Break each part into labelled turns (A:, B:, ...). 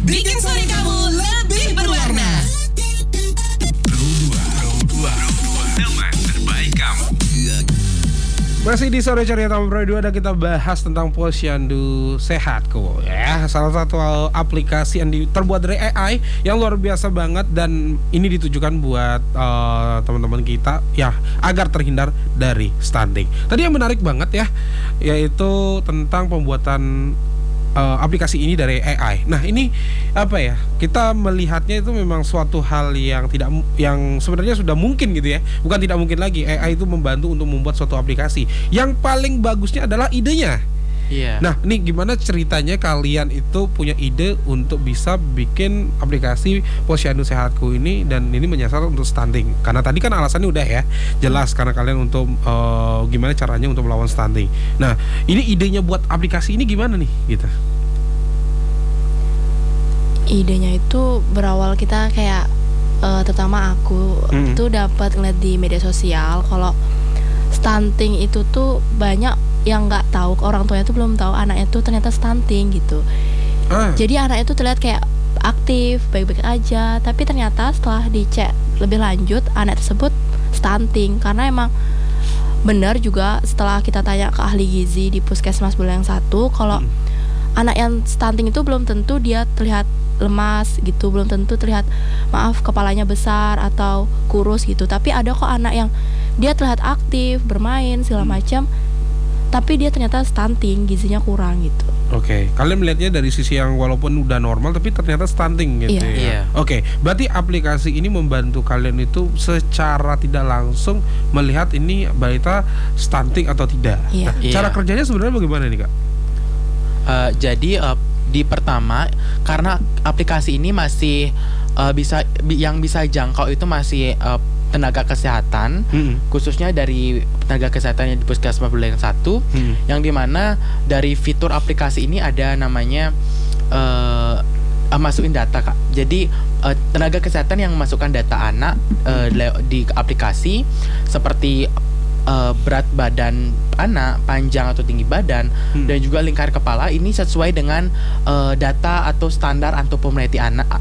A: bikin sore kamu lebih berwarna.
B: Teman terbaik kamu.
C: Masih di sore ceria tahun Pro 2 dan kita bahas tentang Posyandu Sehatku ya. Salah satu aplikasi yang terbuat dari AI yang luar biasa banget dan ini ditujukan buat teman-teman kita ya agar terhindar dari stunting. Tadi yang menarik banget ya yaitu tentang pembuatan aplikasi ini dari AI. Nah, ini apa ya? Kita melihatnya itu memang suatu hal yang yang sebenarnya sudah mungkin gitu ya. Bukan tidak mungkin lagi. AI itu membantu untuk membuat suatu aplikasi. Yang paling bagusnya adalah idenya.
D: Iya.
C: Nah, ini gimana ceritanya kalian itu punya ide untuk bisa bikin aplikasi Posyandu Sehatku ini dan ini menyasar untuk stunting? Karena tadi kan alasannya udah ya jelas karena kalian untuk gimana caranya untuk melawan stunting. Nah, ini idenya buat aplikasi ini gimana nih gitu?
E: Idenya itu berawal kita kayak terutama aku tuh dapat ngeliat di media sosial kalau stunting itu tuh banyak yang nggak tahu, orang tuanya tuh belum tahu anaknya tuh ternyata stunting gitu. Jadi anaknya tuh terlihat kayak aktif, baik-baik aja, tapi ternyata setelah dicek lebih lanjut anak tersebut stunting karena emang benar juga setelah kita tanya ke ahli gizi di Puskesmas Buleleng 1 kalau anak yang stunting itu belum tentu dia terlihat lemas gitu, belum tentu terlihat kepalanya besar atau kurus gitu, tapi ada kok anak yang dia terlihat aktif, bermain segala macam tapi dia ternyata stunting, gizinya kurang gitu.
C: Oke, kalian melihatnya dari sisi yang walaupun udah normal tapi ternyata stunting gitu ya. Oke, berarti aplikasi ini membantu kalian itu secara tidak langsung melihat ini balita stunting atau tidak. Nah, cara kerjanya sebenarnya bagaimana nih Kak?
D: Jadi di pertama karena aplikasi ini masih yang bisa jangkau itu masih tenaga kesehatan, khususnya dari tenaga kesehatan yang di Puskesmas Buleleng 1, yang dimana dari fitur aplikasi ini ada namanya masukin data Kak. Jadi tenaga kesehatan yang memasukkan data anak di aplikasi seperti berat badan anak, panjang atau tinggi badan, dan juga lingkar kepala ini sesuai dengan data atau standar antropometri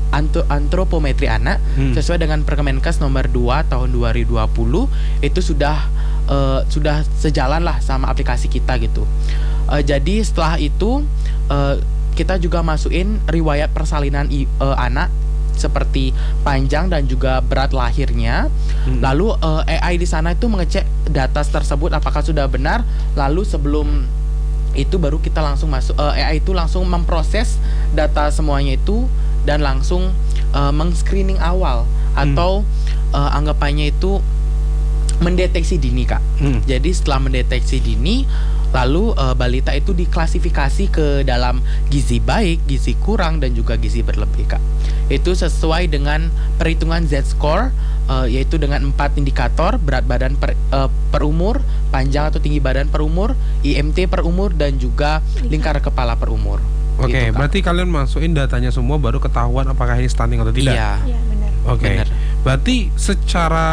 D: anak sesuai dengan Perkemenkes nomor 2 tahun 2020 itu sudah sejalan lah sama aplikasi kita gitu. Jadi setelah itu kita juga masukin riwayat persalinan anak seperti panjang dan juga berat lahirnya. Lalu AI di sana itu mengecek data tersebut apakah sudah benar. Lalu sebelum itu baru kita langsung masuk AI itu langsung memproses data semuanya itu dan langsung meng-screening awal atau anggapannya itu mendeteksi dini Kak. Jadi setelah mendeteksi dini lalu balita itu diklasifikasi ke dalam gizi baik, gizi kurang, dan juga gizi berlebih Kak. Itu sesuai dengan perhitungan Z-score yaitu dengan 4 indikator: berat badan per umur, panjang atau tinggi badan per umur, IMT per umur, dan juga lingkar kepala per umur.
C: Oke,
D: gitu,
C: berarti kalian masukin datanya semua baru ketahuan apakah ini stunting atau tidak.
D: Iya,
E: benar.
C: Oke,
D: benar.
C: berarti secara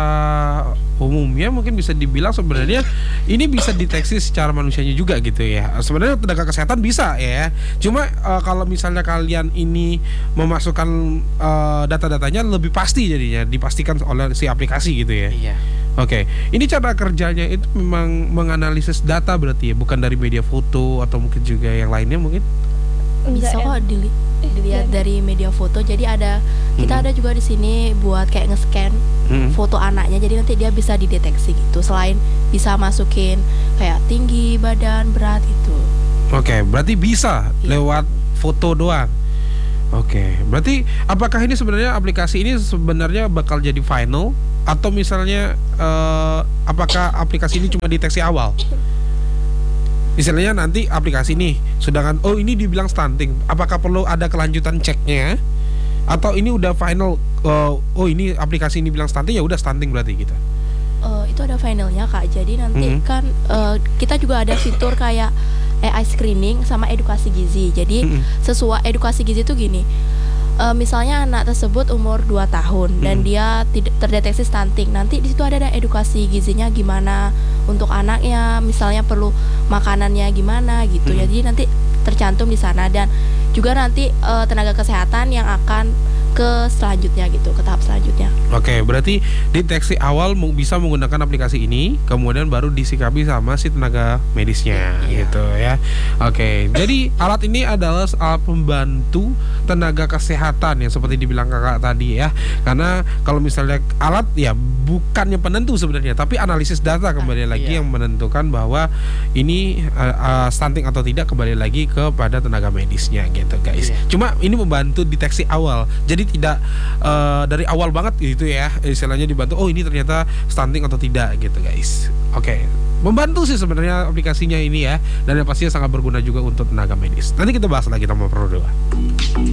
C: umumnya mungkin bisa dibilang sebenarnya ini bisa deteksi secara manusianya juga gitu ya. Sebenarnya tenaga kesehatan bisa ya. Cuma kalau misalnya kalian ini memasukkan data-datanya lebih pasti jadinya dipastikan oleh si aplikasi gitu ya.
D: Iya.
C: Oke, ini cara kerjanya itu memang menganalisis data berarti ya, bukan dari media foto atau mungkin juga yang lainnya mungkin?
E: Bisa kok dilihat dari media foto. Jadi kita ada juga di sini buat kayak nge-scan foto anaknya. Jadi nanti dia bisa dideteksi gitu. Selain bisa masukin kayak tinggi badan, berat gitu.
C: Oke, berarti bisa lewat foto doang. Oke, berarti apakah ini sebenarnya aplikasi ini sebenarnya bakal jadi final atau misalnya apakah aplikasi ini cuma deteksi awal? Misalnya nanti aplikasi nih, sedangkan ini dibilang stunting, apakah perlu ada kelanjutan ceknya? Atau ini udah final? Ini aplikasi ini bilang stunting ya udah stunting berarti gitu.
E: Itu ada finalnya Kak. Jadi nanti kan kita juga ada fitur kayak AI screening sama edukasi gizi. Jadi sesuai edukasi gizi itu gini. Misalnya anak tersebut umur 2 tahun dan dia tidak terdeteksi stunting. Nanti di situ ada edukasi gizinya gimana untuk anaknya, misalnya perlu makanannya gimana gitu. Jadi nanti tercantum di sana dan juga nanti tenaga kesehatan yang akan ke selanjutnya gitu, ke tahap selanjutnya.
C: Oke, berarti deteksi awal bisa menggunakan aplikasi ini, kemudian baru disikapi sama si tenaga medisnya gitu ya. Oke, jadi alat ini adalah alat pembantu tenaga kesehatan yang seperti dibilang kakak tadi ya. Karena kalau misalnya alat ya bukannya penentu sebenarnya, tapi analisis data kembali lagi yang menentukan bahwa ini stunting atau tidak kembali lagi kepada tenaga medisnya gitu guys. Cuma ini membantu deteksi awal. Jadi tidak dari awal banget gitu ya, istilahnya dibantu oh ini ternyata stunting atau tidak gitu guys. Oke, membantu sih sebenarnya aplikasinya ini ya, dan yang pastinya sangat berguna juga untuk tenaga medis. Nanti kita bahas lagi nomor 2.